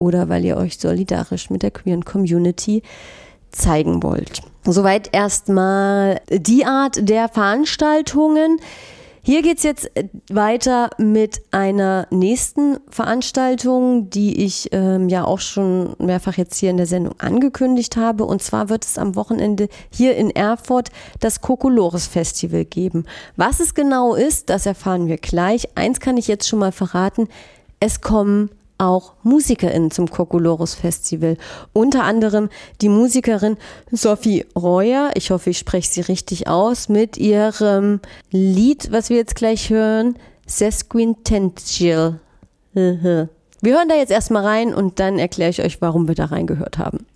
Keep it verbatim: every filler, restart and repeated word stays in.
oder weil ihr euch solidarisch mit der queeren Community zeigen wollt. Soweit erstmal die Art der Veranstaltungen. Hier geht's jetzt weiter mit einer nächsten Veranstaltung, die ich ähm, ja auch schon mehrfach jetzt hier in der Sendung angekündigt habe. Und zwar wird es am Wochenende hier in Erfurt das Kokolores Festival geben. Was es genau ist, das erfahren wir gleich. Eins kann ich jetzt schon mal verraten. Es kommen auch MusikerInnen zum Kokolores Festival. Unter anderem die Musikerin Sophie Reuer, ich hoffe, ich spreche sie richtig aus, mit ihrem Lied, was wir jetzt gleich hören, Sesquintential. Wir hören da jetzt erstmal rein und dann erkläre ich euch, warum wir da reingehört haben.